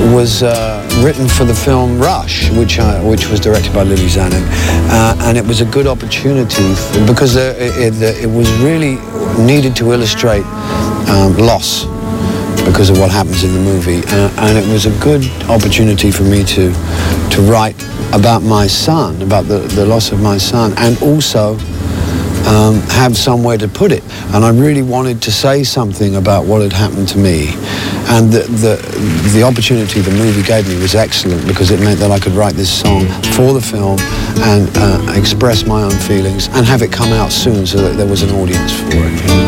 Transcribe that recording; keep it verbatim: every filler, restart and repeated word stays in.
was uh, written for the film Rush, which I, which was directed by Lily Zanuck, uh, and it was a good opportunity f- because uh, it, it, it was really needed to illustrate um, loss because of what happens in the movie, uh, and it was a good opportunity for me to to write about my son, about the, the loss of my son, and also um, have somewhere to put it. And I really wanted to say something about what had happened to me. And the, the, the opportunity the movie gave me was excellent because it meant that I could write this song for the film and uh, express my own feelings and have it come out soon so that there was an audience for it.